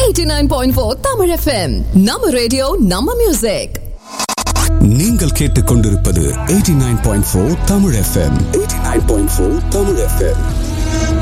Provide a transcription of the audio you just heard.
89.4 Tamil FM. நம்ம radio நம்ம music. நீங்கள் கேட்டுக்கொண்டிருப்பது 89.4 Tamil FM. 89.4 Tamil FM.